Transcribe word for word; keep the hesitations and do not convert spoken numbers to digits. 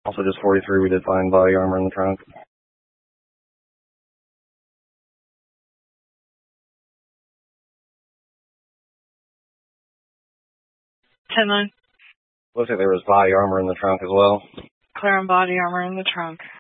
Also just forty-three, we did find body armor in the trunk. ten nine. Looks like there was body armor in the trunk as well. Clear on body armor in the trunk.